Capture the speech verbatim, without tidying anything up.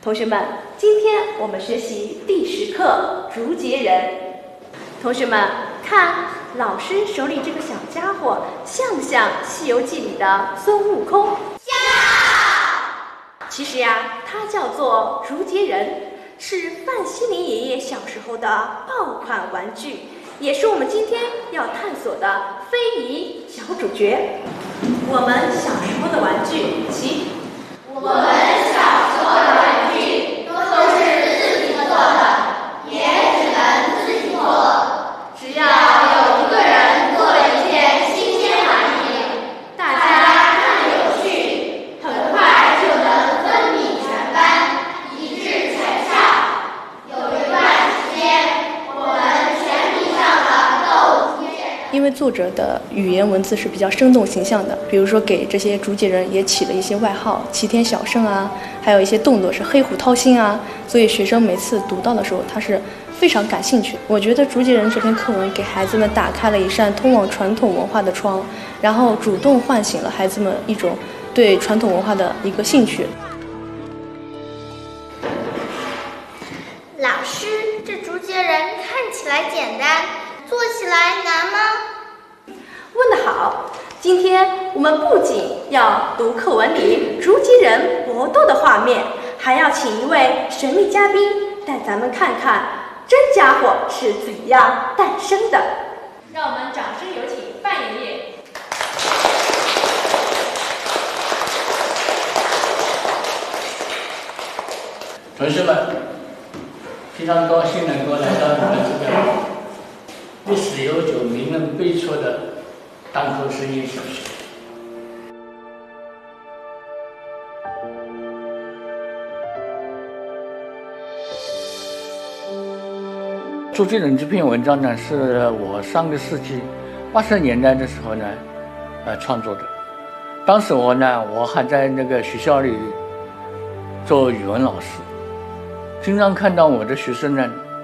同学们，今天我们学习第十课竹节人。同学们，看老师手里这个小家伙，像不像《西游记》里的孙悟空？ 像。 其实呀，它叫做竹节人，是范希林爷爷小时候的爆款玩具，也是我们今天要探索的非遗小主角。我们小时候的玩具，其我们小时候的玩具都是自己做的，也只能自己做。只要有一个人做了一件新鲜玩意，大家看有趣，很快就能分米全班，一致全上。有一段时间，我们全米上了斗竹节人。 因为作者的语言文字是比较生动形象的，比如说给这些竹节人也起了一些外号，齐天小圣啊，还有一些动作是黑虎掏心啊，所以学生每次读到的时候，他是非常感兴趣。我觉得竹节人这篇课文给孩子们打开了一扇通往传统文化的窗，然后主动唤醒了孩子们一种对传统文化的一个兴趣。 老师，这竹节人看起来简单，做起来难吗？ 问得好！今天我们不仅要读课文里竹节人搏斗的画面，还要请一位神秘嘉宾带咱们看看真家伙是怎样诞生的。让我们掌声有请范爷爷。 同学们，非常高兴能够来到你们这个历史悠久、名人辈出的当头实验小学。竹节人这篇文章呢，是我上个世纪八十年代的时候呢，呃创作的。当时我呢，我还在那个学校里做语文老师，经常看到我的学生呢